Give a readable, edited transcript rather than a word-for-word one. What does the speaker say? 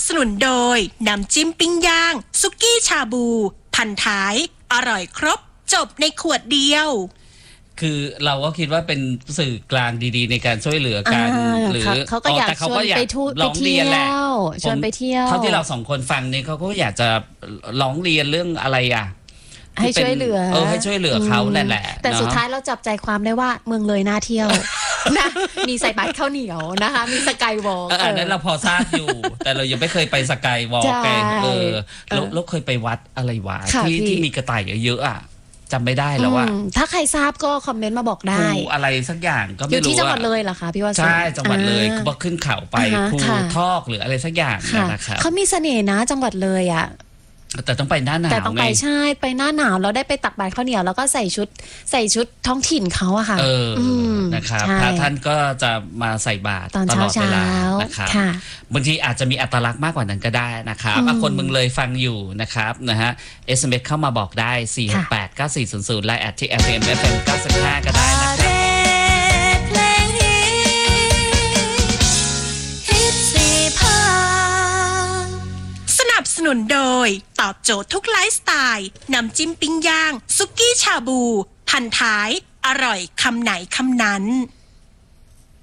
สนุนโดยน้ำจิ้มปิ้งย่างสุกี้ชาบูพันท้ายอร่อยครบจบในขวดเดียวคือเราก็คิดว่าเป็นสื่อกลางดีๆในการช่วยเหลือกันหรือเขาก็อยากชวนไปร้องเรียนแหละชวนไปเที่ยวเท่าที่เราสองคนฟังเนี่ยเขาก็อยากจะร้องเรียนเรื่องอะไรให้ช่วยเหลือให้ช่วยเหลือเขาแหละแต่สุดท้ายเราจับใจความได้ว่าเมืองเลยน่าเที่ยวนะมีใส่บาตรข้าวเหนียวนะคะมีสกายวอล์กอันนั้นเราพอทราบอยู่แต่เรายังไม่เคยไปสกายวอล์กไงแล้วเคยไปวัดอะไรวะที่มีกระต่ายเยอะจำไม่ได้แล้วว่าถ้าใครทราบก็คอมเมนต์มาบอกได้ภูอะไรสักอย่างก็ไม่รู้อยู่ที่จังหวัดเลยเหรอคะพี่ว่าใช่จังหวัดเลยก็ขึ้นเขาไปภูทอกหรืออะไรสักอย่างนะครับเขามีเสน่ห์นะจังหวัดเลยแต่ต้องไปหน้าหนาวแต่ต้องไปใช่ไปหน้าหนาวเราได้ไปตักบาตรข้าวเหนียวแล้วก็ใส่ชุดท้องถิ่นเขาอะค่ะนะครับพระท่านก็จะมาใส่บาตรตลอดเวลานะครับบางทีอาจจะมีอัตลักษณ์มากกว่านั้นก็ได้นะครับคนเมืองเลยฟังอยู่นะครับนะฮะ SMS เข้ามาบอกได้4689400ไลน์@ที่ @FM95 ก็ได้นะครับสนุนโดยตอบโจทย์ทุกไลฟ์สไตล์น้ำจิ้มปิ้งย่างสุกี้ชาบูพันท้ายอร่อยคำไหนคำนั้น